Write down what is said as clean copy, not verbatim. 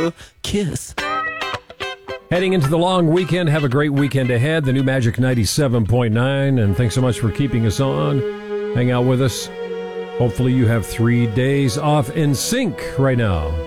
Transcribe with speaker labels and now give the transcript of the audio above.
Speaker 1: a kiss.
Speaker 2: Heading into the long weekend, have a great weekend ahead. The new Magic 97.9, and thanks so much for keeping us on. Hang out with us. Hopefully you have 3 days off in sync right now.